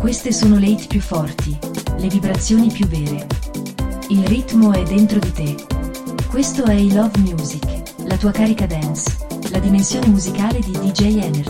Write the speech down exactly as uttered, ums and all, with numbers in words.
Queste sono le hit più forti, le vibrazioni più vere. Il ritmo è dentro di te. Questo è I Love Music, la tua carica dance, la dimensione musicale di D J Energy.